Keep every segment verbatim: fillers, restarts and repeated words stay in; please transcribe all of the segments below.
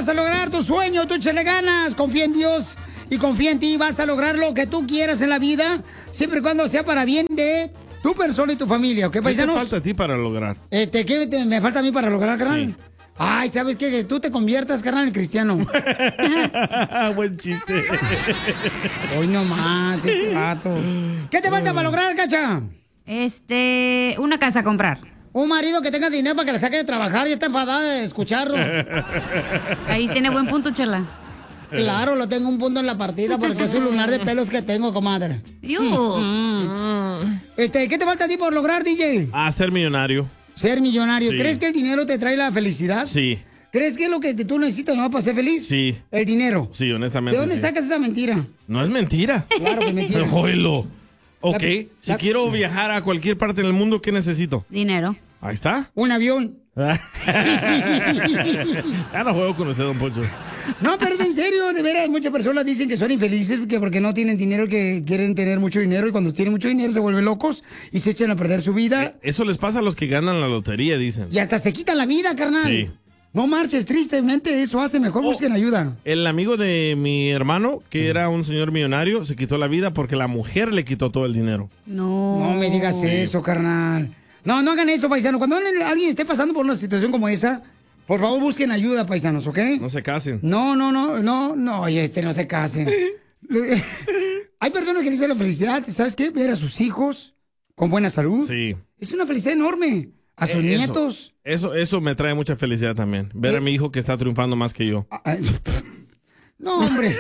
vas a lograr tu sueño, tú échale ganas, confía en Dios y confía en ti, vas a lograr lo que tú quieras en la vida, siempre y cuando sea para bien de tu persona y tu familia, ¿ok, paisanos? ¿Qué te falta a ti para lograr? Este, ¿qué te- me falta a mí para lograr, carnal? Sí. Ay, ¿sabes qué? Que tú te conviertas, carnal, en cristiano. Buen chiste. Hoy no más, este vato. ¿Qué te falta para lograr, Cacha? Este, una casa a comprar. Un marido que tenga dinero para que le saque de trabajar y está enfadada de escucharlo. Ahí tiene buen punto, Chela. Claro, lo tengo un punto en la partida porque es un lunar de pelos que tengo, comadre. Iu. Mm. Este, ¿qué te falta a ti por lograr, D J? A ser millonario. Ser millonario. Sí. ¿Crees que el dinero te trae la felicidad? Sí. ¿Crees que es lo que tú necesitas no para ser feliz? Sí. El dinero. Sí, honestamente. ¿De dónde sí. sacas esa mentira? No es mentira. Claro que es mentira. Oílo. Ok, La- si la- quiero viajar a cualquier parte del mundo, ¿qué necesito? Dinero. Ahí está. Un avión. Ya no juego con usted, don Poncho. No, pero es en serio, de veras, muchas personas dicen que son infelices porque, porque no tienen dinero, que quieren tener mucho dinero y cuando tienen mucho dinero se vuelven locos y se echan a perder su vida Eso les pasa a los que ganan la lotería, dicen. y hasta se quitan la vida, carnal. Sí. No marches, tristemente eso hace, mejor busquen ayuda. El amigo de mi hermano, que era un señor millonario, se quitó la vida porque la mujer le quitó todo el dinero. No. No me digas eso, carnal. No, no hagan eso, paisano. Cuando alguien esté pasando por una situación como esa, por favor busquen ayuda, paisanos, ¿ok? No se casen. No, no, no, no, no, oye, este, no se casen. Hay personas que dicen la felicidad, ¿sabes qué? Ver a sus hijos con buena salud. Sí. Es una felicidad enorme. A sus Eh, eso, nietos. Eso, eso me trae mucha felicidad también. Ver Eh. a mi hijo que está triunfando más que yo. Ay, no, hombre.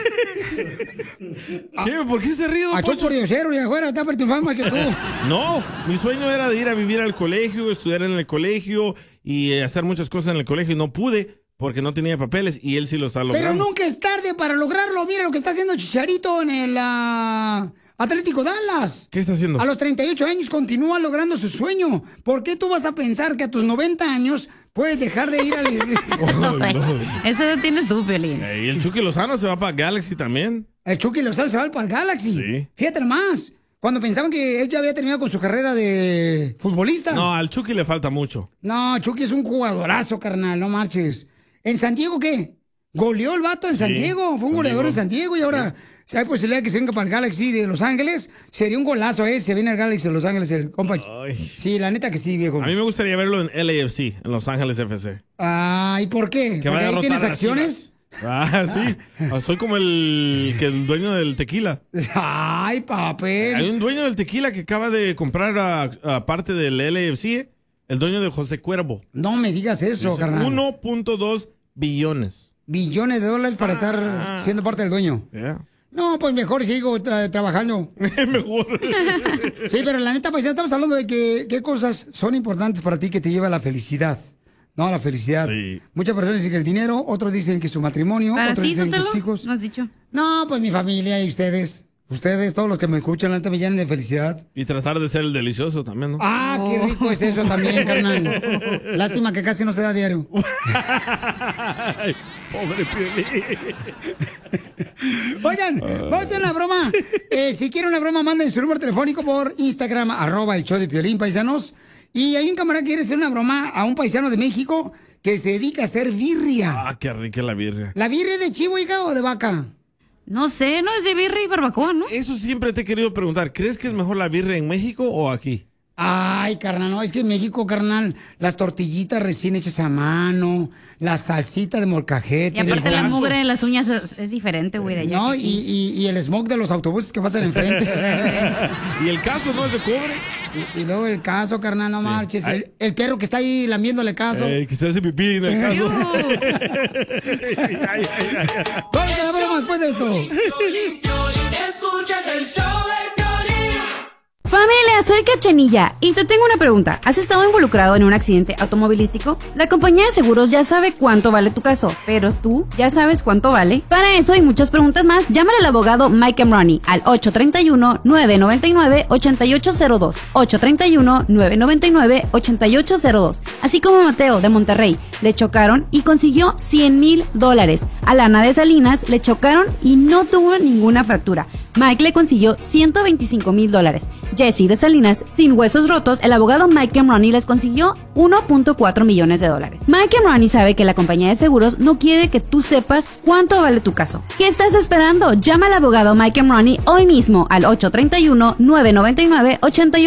¿Qué? ¿Por qué se ríe, don A Poncho? por diosero y afuera está triunfando más que tú. No, mi sueño era de ir a vivir al colegio, estudiar en el colegio y eh, hacer muchas cosas en el colegio y no pude porque no tenía papeles y él sí lo está logrando. Pero nunca es tarde para lograrlo. Mira lo que está haciendo Chicharito en el ah, Atlético Dallas. ¿Qué está haciendo? A los treinta y ocho años continúa logrando su sueño. ¿Por qué tú vas a pensar que a tus noventa años puedes dejar de ir al... Ay, no. Esa edad tienes tú, Piolín. Eh, y el Chucky Lozano se va para Galaxy también. El Chucky Lozano se va para el Galaxy. Sí. Fíjate más. Cuando pensaban que él ya había terminado con su carrera de futbolista. No, al Chucky le falta mucho. No, Chucky es un jugadorazo, carnal, no marches. ¿En San Diego qué? Goleó el vato en San Sí, Diego, fue un San goleador Diego. en San Diego y ahora si hay posibilidad de que se venga para el Galaxy de Los Ángeles, sería un golazo, ¿eh? Se viene al Galaxy de Los Ángeles el compa. Ay. Sí, la neta que sí, viejo. A mí me gustaría verlo en L A F C, en Los Ángeles F C. Ah, ¿y por qué? Que ¿Porque vaya a ahí derrotar tienes a las acciones? Ah, sí. Ah, soy como el, que el dueño del tequila. Ay, Hay papel. un dueño del tequila que acaba de comprar a, a parte del L A F C, el dueño de José Cuervo. No me digas eso, Dice, carnal. uno punto dos billones. Billones de dólares para estar siendo parte del dueño. Yeah. No, pues mejor sigo tra- trabajando. Mejor. Sí, pero la neta, paisano, estamos hablando de que, qué cosas son importantes para ti que te lleva a la felicidad. No, a la felicidad. Sí. Muchas personas dicen que el dinero, otros dicen que su matrimonio, Para otros ti, dicen que Sotelo, sus hijos. ¿no has dicho? No, pues mi familia y ustedes. Ustedes, todos los que me escuchan, la neta me llenan de felicidad. Y tratar de ser el delicioso también, ¿no? Ah, qué rico es eso también, carnal. Lástima que casi no se da diario. Ay, pobre Piolín. Oigan, vamos a hacer una broma. Eh, si quieren una broma, manden su número telefónico por Instagram, arroba el show de Piolín, paisanos. Y hay un camarada que quiere hacer una broma a un paisano de México que se dedica a hacer birria. Ah, qué rica la birria. ¿La birria es de chivo, hija, o de vaca? No sé, no es de birria y barbacoa, ¿no? Eso siempre te he querido preguntar. ¿Crees que es mejor la birria en México o aquí? Ay, carnal, no, es que en México, carnal, las tortillitas recién hechas a mano, la salsita de molcajete. Y aparte del la brazo. mugre de las uñas es, es diferente, güey, de allá. No, que y, aquí. y, y el smog de los autobuses que pasan enfrente. ¿Y el caso no es de cobre? y, y luego el caso, carnal, no Sí. marches. Ay. El, el perro que está ahí lamiéndole el caso. Eh, que se hace pipí en el caso. Ay, ay, ay, ay. Vamos con la broma después de esto. Escuchas el show de Piolín. Familia, soy Cachanilla y te tengo una pregunta. ¿Has estado involucrado en un accidente automovilístico? La compañía de seguros ya sabe cuánto vale tu caso, pero ¿tú ya sabes cuánto vale? Para eso y muchas preguntas más, llámale al abogado Mike Amrani al ocho tres uno, nueve nueve nueve, ocho ocho cero dos, ocho tres uno, nueve nueve nueve, ocho ocho cero dos. Así como Mateo de Monterrey, le chocaron y consiguió cien mil dólares. A Lana de Salinas le chocaron y no tuvo ninguna fractura. Mike le consiguió ciento veinticinco mil dólares. Jesse de Salinas, sin huesos rotos, el abogado Mike Emroni les consiguió uno punto cuatro millones de dólares. Mike Emroni sabe que la compañía de seguros no quiere que tú sepas cuánto vale tu caso. ¿Qué estás esperando? Llama al abogado Mike Emroni hoy mismo al ocho tres uno, nueve nueve nueve, ocho